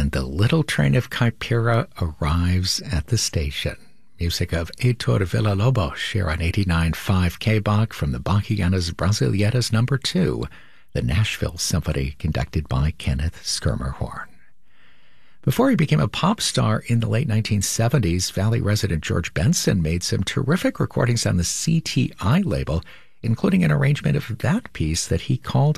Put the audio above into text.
and the little train of Caipira arrives at the station. Music of Heitor Villa-Lobos here on 89.5 KBach from the Bachianas Brasilietas No. 2, the Nashville Symphony, conducted by Kenneth Schermerhorn. Before he became a pop star in the late 1970s, Valley resident George Benson made some terrific recordings on the CTI label, including an arrangement of that piece that he called